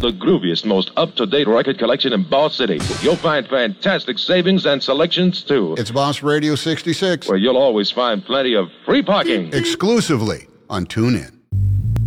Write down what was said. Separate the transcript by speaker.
Speaker 1: the grooviest, most up-to-date record collection in Boss City. You'll find fantastic savings and selections, too.
Speaker 2: It's Boss Radio 66.
Speaker 1: Where you'll always find plenty of free parking.
Speaker 2: Exclusively on TuneIn.